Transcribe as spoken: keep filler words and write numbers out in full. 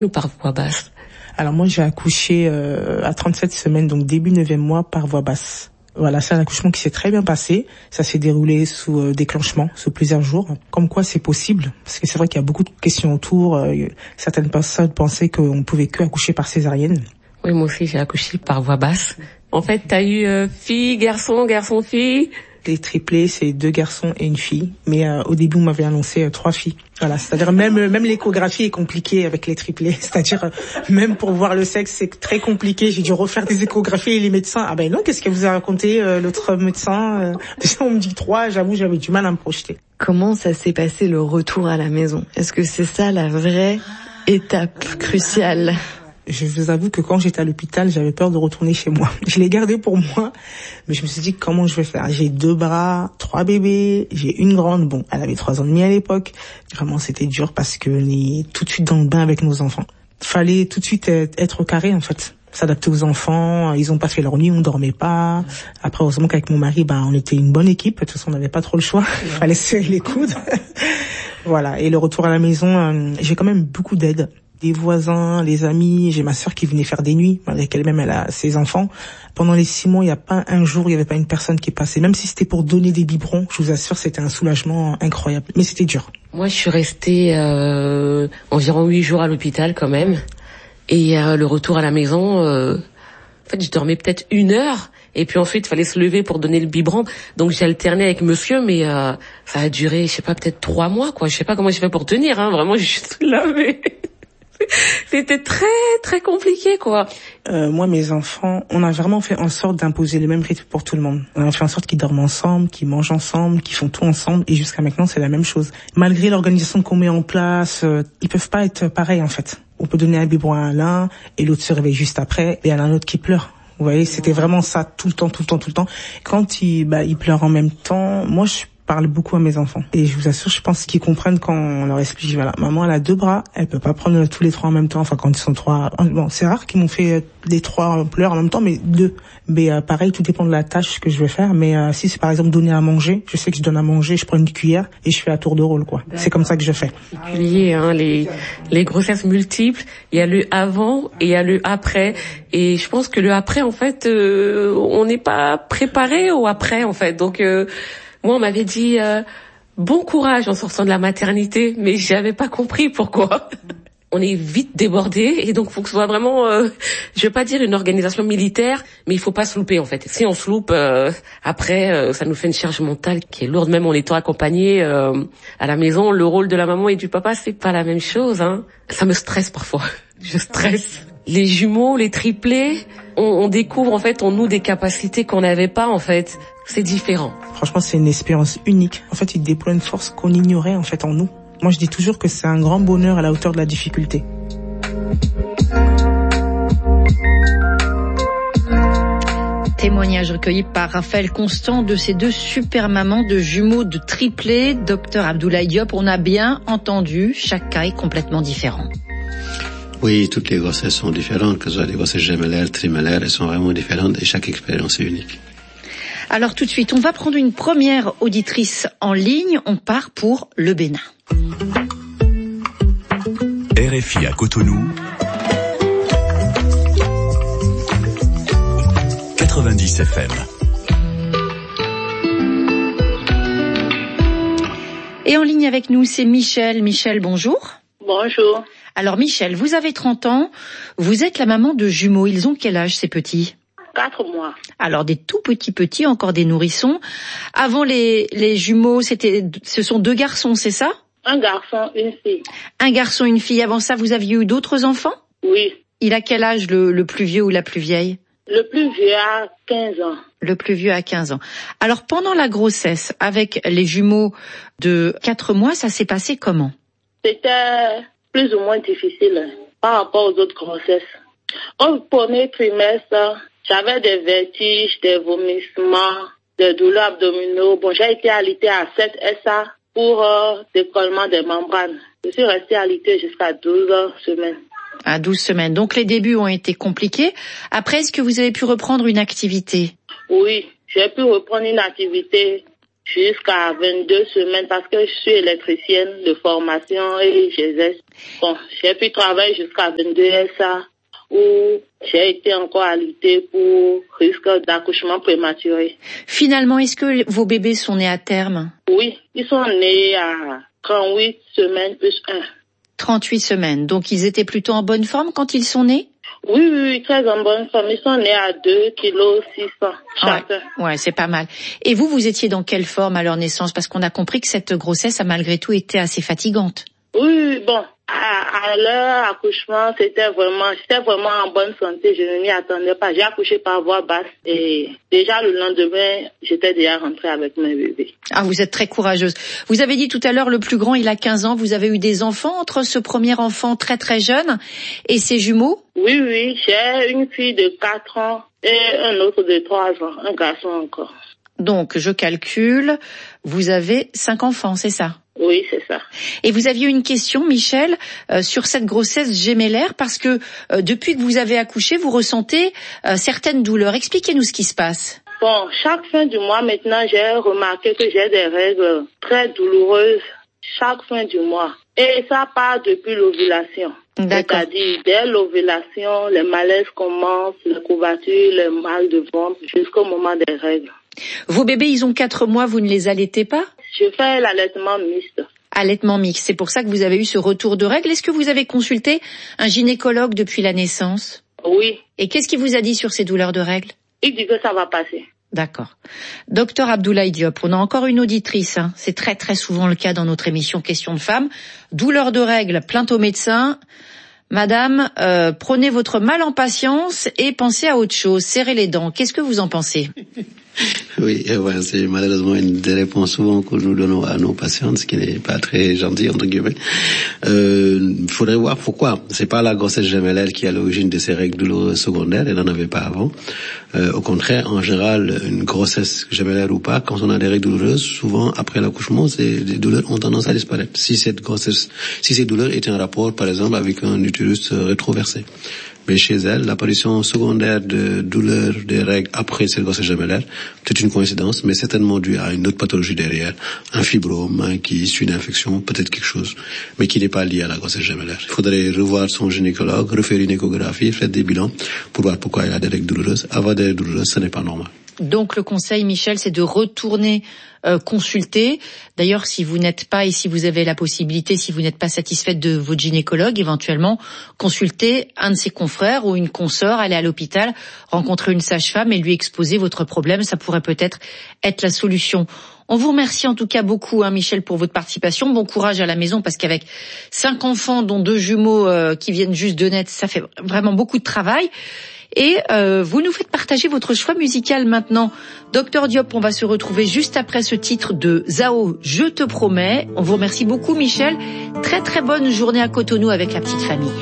ou par voie basse? Alors moi j'ai accouché euh, à trente-sept semaines, donc début neuvième mois par voie basse. Voilà, c'est un accouchement qui s'est très bien passé. Ça s'est déroulé sous euh, déclenchement, sous plusieurs jours. Comme quoi c'est possible, parce que c'est vrai qu'il y a beaucoup de questions autour. Euh, certaines personnes pensaient qu'on pouvait que accoucher par césarienne. Oui, moi aussi j'ai accouché par voie basse. En fait, t'as eu euh, fille, garçon, garçon, fille. Les triplés, c'est deux garçons et une fille. Mais euh, au début, on m'avait annoncé euh, trois filles. Voilà, c'est-à-dire même euh, même l'échographie est compliquée avec les triplés. C'est-à-dire euh, même pour voir le sexe, c'est très compliqué. J'ai dû refaire des échographies et les médecins. Ah ben non, qu'est-ce qu'elle vous a raconté euh, l'autre médecin euh, Déjà, on me dit trois. J'avoue, j'avais du mal à me projeter. Comment ça s'est passé le retour à la maison? Est-ce que c'est ça la vraie étape cruciale? Je vous avoue que quand j'étais à l'hôpital, j'avais peur de retourner chez moi. Je l'ai gardé pour moi, mais je me suis dit comment je vais faire. J'ai deux bras, trois bébés, j'ai une grande. Bon, elle avait trois ans et demi à l'époque. Vraiment, c'était dur parce que on est tout de suite dans le bain avec nos enfants. Fallait tout de suite être carré en fait, s'adapter aux enfants. Ils ont pas fait leur nuit, on dormait pas. Après, heureusement qu'avec mon mari, ben on était une bonne équipe. De toute façon, on n'avait pas trop le choix. Il fallait serrer les coudes. Voilà. Et le retour à la maison, euh, j'ai quand même beaucoup d'aide. Des voisins, les amis, j'ai ma sœur qui venait faire des nuits, malgré qu'elle-même elle a ses enfants. Pendant les six mois, il n'y a pas un jour, il n'y avait pas une personne qui passait. Même si c'était pour donner des biberons, je vous assure, c'était un soulagement incroyable. Mais c'était dur. Moi, je suis restée euh, environ huit jours à l'hôpital quand même. Et euh, le retour à la maison, euh, en fait, je dormais peut-être une heure. Et puis ensuite, il fallait se lever pour donner le biberon. Donc j'ai alterné avec monsieur, mais euh, ça a duré, je sais pas, peut-être trois mois, quoi. Je sais pas comment j'ai fait pour tenir, hein. Vraiment, je suis là, mais... C'était très très compliqué quoi. Euh, moi mes enfants, on a vraiment fait en sorte d'imposer le même rythme pour tout le monde. On a fait en sorte qu'ils dorment ensemble, qu'ils mangent ensemble, qu'ils font tout ensemble et jusqu'à maintenant c'est la même chose. Malgré l'organisation qu'on met en place, euh, ils peuvent pas être pareils en fait. On peut donner un biberon à l'un et l'autre se réveille juste après et il y en a un autre qui pleure. Vous voyez, c'était vraiment ça tout le temps, tout le temps, tout le temps. Quand ils bah ils pleurent en même temps, moi je parle beaucoup à mes enfants. Et je vous assure, je pense qu'ils comprennent quand on leur explique, voilà, maman, elle a deux bras, elle peut pas prendre tous les trois en même temps, enfin, quand ils sont trois. Bon, c'est rare qu'ils m'ont fait les trois pleurs en même temps, mais deux. Mais euh, pareil, tout dépend de la tâche que je vais faire. Mais euh, si c'est par exemple donner à manger, je sais que je donne à manger, je prends une cuillère et je fais à tour de rôle, quoi. C'est comme ça que je fais. Lié, hein, les, les grossesses multiples, il y a le avant et il y a le après. Et je pense que le après, en fait, euh, on n'est pas préparé au après, en fait. Donc, euh, moi, on m'avait dit euh, bon courage en sortant de la maternité, mais j'avais pas compris pourquoi. On est vite débordé et donc faut que ce soit vraiment, euh, je vais pas dire une organisation militaire, mais il faut pas se louper en fait. Si on se loupe, euh, après, euh, ça nous fait une charge mentale qui est lourde, même en étant accompagné euh, à la maison. Le rôle de la maman et du papa, c'est pas la même chose. Hein. Ça me stresse parfois. Je stresse. Les jumeaux, les triplés, on, on découvre en fait en nous des capacités qu'on n'avait pas en fait. C'est différent. Franchement, c'est une expérience unique. En fait, ils déploient une force qu'on ignorait en fait en nous. Moi, je dis toujours que c'est un grand bonheur à la hauteur de la difficulté. Témoignage recueilli par Raphaël Constant de ces deux super mamans de jumeaux de triplés. Docteur Abdoulaye Diop, on a bien entendu, chaque cas est complètement différent. Oui, toutes les grossesses sont différentes, que ce soit des grossesses gemellaires, trimellaires, elles sont vraiment différentes et chaque expérience est unique. Alors tout de suite, on va prendre une première auditrice en ligne. On part pour le Bénin. R F I à Cotonou, quatre-vingt-dix F M. Et en ligne avec nous, c'est Michel. Michel, bonjour. Bonjour. Alors Michel, vous avez trente ans, vous êtes la maman de jumeaux. Ils ont quel âge ces petits ? Quatre mois. Alors des tout petits petits, encore des nourrissons. Avant les, les jumeaux, c'était, ce sont deux garçons, c'est ça ? Un garçon, une fille. Un garçon, une fille. Avant ça, vous aviez eu d'autres enfants ? Oui. Il a quel âge le, le plus vieux ou la plus vieille ? Le plus vieux a quinze ans. Le plus vieux a quinze ans. Alors pendant la grossesse, avec les jumeaux de quatre mois, ça s'est passé comment ? C'était plus ou moins difficile par rapport aux autres grossesses. Au premier trimestre, j'avais des vertiges, des vomissements, des douleurs abdominaux. Bon, j'ai été alitée à sept S A pour euh, décollement des membranes. Je suis restée alitée jusqu'à douze semaines. À douze semaines. Donc les débuts ont été compliqués. Après, est-ce que vous avez pu reprendre une activité ? Oui, j'ai pu reprendre une activité. jusqu'à vingt-deux semaines parce que je suis électricienne de formation et j'exerce. Bon, j'ai pu travailler jusqu'à vingt-deux S A où j'ai été encore alitée pour risque d'accouchement prématuré. Finalement, est-ce que vos bébés sont nés à terme? Oui, ils sont nés à trente-huit semaines plus un. trente-huit semaines. Donc, ils étaient plutôt en bonne forme quand ils sont nés? Oui, oui, oui, très en bonne forme. Ils sont nés à deux virgule six kilos chacun. Ouais, ouais, c'est pas mal. Et vous, vous étiez dans quelle forme à leur naissance? Parce qu'on a compris que cette grossesse a malgré tout été assez fatigante. Oui, bon, à, à leur accouchement, c'était vraiment, j'étais vraiment en bonne santé, je ne m'y attendais pas. J'ai accouché par voie basse et déjà le lendemain, j'étais déjà rentrée avec mes bébés. Ah, vous êtes très courageuse. Vous avez dit tout à l'heure, le plus grand, il a quinze ans. Vous avez eu des enfants entre ce premier enfant très très jeune et ses jumeaux? Oui, oui, j'ai une fille de quatre ans et un autre de trois ans, un garçon encore. Donc, je calcule, vous avez cinq enfants, c'est ça? Oui, c'est ça. Et vous aviez une question, Michel, euh, sur cette grossesse gémellaire, parce que euh, depuis que vous avez accouché, vous ressentez euh, certaines douleurs. Expliquez-nous ce qui se passe. Bon, chaque fin du mois, maintenant, j'ai remarqué que j'ai des règles très douloureuses chaque fin du mois. Et ça part depuis l'ovulation. D'accord. C'est-à-dire, dès l'ovulation, les malaises commencent, les courbatures, les mal de ventre, jusqu'au moment des règles. Vos bébés, ils ont quatre mois, vous ne les allaitez pas? Je fais l'allaitement mixte. Allaitement mixte, c'est pour ça que vous avez eu ce retour de règles. Est-ce que vous avez consulté un gynécologue depuis la naissance? Oui. Et qu'est-ce qu'il vous a dit sur ces douleurs de règles? Il dit que ça va passer. D'accord. Docteur Abdoulaye Diop, on a encore une auditrice. Hein. C'est très très souvent le cas dans notre émission Questions de femmes. Douleurs de règles, plainte au médecin. Madame, euh, prenez votre mal en patience et pensez à autre chose. Serrez les dents. Qu'est-ce que vous en pensez? Oui, ouais, c'est malheureusement une des réponses souvent que nous donnons à nos patientes, ce qui n'est pas très gentil, entre guillemets. Euh, il faudrait voir pourquoi. C'est pas la grossesse gémellaire qui est à l'origine de ces règles douloureuses secondaires, elle n'en avait pas avant. Euh, au contraire, en général, une grossesse gémellaire ou pas, quand on a des règles douloureuses, souvent, après l'accouchement, ces les douleurs ont tendance à disparaître. Si cette grossesse, si ces douleurs étaient en rapport, par exemple, avec un utérus rétroversé. Mais chez elle, l'apparition secondaire de douleurs des règles après cette grossesse gémellaire, c'est une coïncidence, mais certainement due à une autre pathologie derrière, un fibrome hein, qui suit une infection, peut-être quelque chose, mais qui n'est pas lié à la grossesse gémellaire. Il faudrait revoir son gynécologue, refaire une échographie, faire des bilans pour voir pourquoi il a des règles douloureuses. Avoir des règles douloureuses, ce n'est pas normal. Donc le conseil, Michel, c'est de retourner euh, consulter. D'ailleurs, si vous n'êtes pas et si vous avez la possibilité, si vous n'êtes pas satisfaite de votre gynécologue, éventuellement consulter un de ses confrères ou une consoeur, aller à l'hôpital, rencontrer une sage-femme et lui exposer votre problème. Ça pourrait peut-être être la solution. On vous remercie en tout cas beaucoup, hein, Michel, pour votre participation. Bon courage à la maison, parce qu'avec cinq enfants, dont deux jumeaux euh, qui viennent juste de naître, ça fait vraiment beaucoup de travail. Et euh, vous nous faites partager votre choix musical maintenant. Docteur Diop, on va se retrouver juste après ce titre de Zao, Je te promets. On vous remercie beaucoup, Michel. Très très bonne journée à Cotonou avec la petite famille.